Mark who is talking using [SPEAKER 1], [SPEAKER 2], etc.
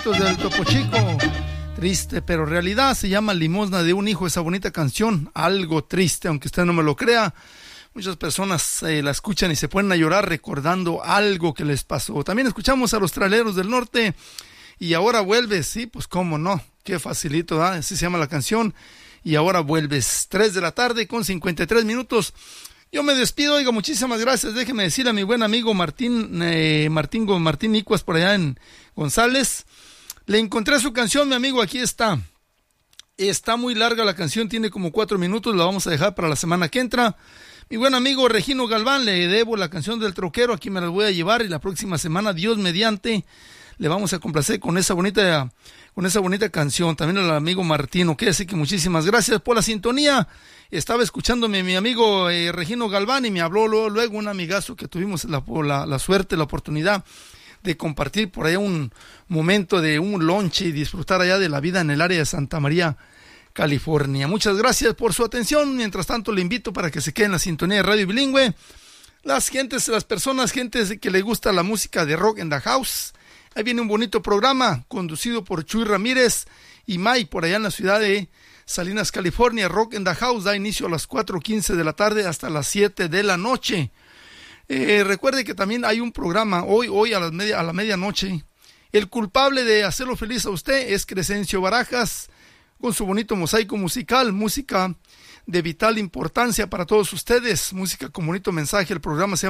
[SPEAKER 1] del Topo Chico. Triste, pero realidad, se llama Limosna de un hijo, esa bonita canción. Algo triste, aunque usted no me lo crea. Muchas personas la escuchan y se ponen a llorar recordando algo que les pasó. También escuchamos a Los Traileros del Norte. Y ahora vuelves, sí, pues cómo no. Qué facilito, ¿verdad? Así se llama la canción. Y ahora vuelves, 3 de la tarde con 53 minutos. Yo me despido, oiga, muchísimas gracias. Déjeme decir a mi buen amigo Martín Icuas por allá en González. Le encontré su canción, mi amigo, aquí está. Está muy larga la canción, tiene como 4 minutos, la vamos a dejar para la semana que entra. Mi buen amigo Regino Galván, le debo la canción del troquero, aquí me la voy a llevar y la próxima semana, Dios mediante, le vamos a complacer con esa bonita canción. También al amigo Martino, que así que muchísimas gracias por la sintonía. Estaba escuchándome mi amigo Regino Galván y me habló luego un amigazo que tuvimos la suerte, la oportunidad de compartir por allá un momento de un lonche y disfrutar allá de la vida en el área de Santa María, California. Muchas gracias por su atención. Mientras tanto, le invito para que se quede en la sintonía de Radio Bilingüe. Las personas que les gusta la música de Rock in the House. Ahí viene un bonito programa conducido por Chuy Ramírez y May por allá en la ciudad de Salinas, California. Rock in the House da inicio a las 4:15 de la tarde hasta las 7 de la noche. Recuerde que también hay un programa hoy a la medianoche. El culpable de hacerlo feliz a usted es Crescencio Barajas, con su bonito mosaico musical, música de vital importancia para todos ustedes, música con bonito mensaje. El programa se llama